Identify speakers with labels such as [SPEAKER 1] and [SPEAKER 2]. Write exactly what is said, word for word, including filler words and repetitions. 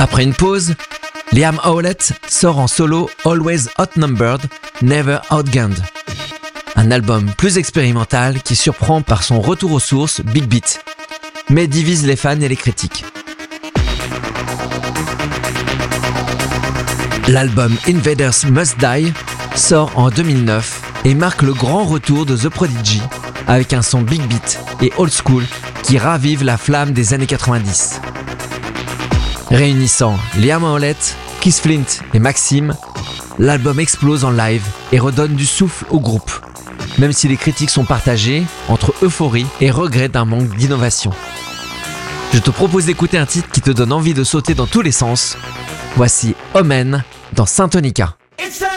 [SPEAKER 1] Après une pause, Liam Howlett sort en solo Always Outnumbered, Never Outgunned. Un album plus expérimental qui surprend par son retour aux sources, Big Beat, mais divise les fans et les critiques. L'album Invaders Must Die sort en deux mille neuf et marque le grand retour de The Prodigy avec un son Big Beat et old school qui ravive la flamme des années quatre-vingt-dix. Réunissant Liam Howlett, Keith Flint et Maxime, l'album explose en live et redonne du souffle au groupe, même si les critiques sont partagées entre euphorie et regret d'un manque d'innovation. Je te propose d'écouter un titre qui te donne envie de sauter dans tous les sens. Voici Omen dans Synthonica. It's